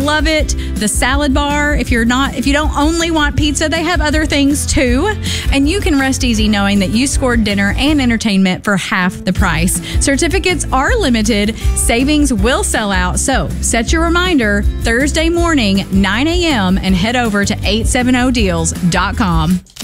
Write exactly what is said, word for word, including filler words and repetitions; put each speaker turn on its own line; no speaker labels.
love it. The salad bar, if you're not, if you don't only want pizza, they have other things too. And you can rest easy knowing that you scored dinner and entertainment for half the price. Certificates are limited. Savings will sell out. So set your reminder Thursday morning, nine a.m. and head over to eight seventy deals dot com.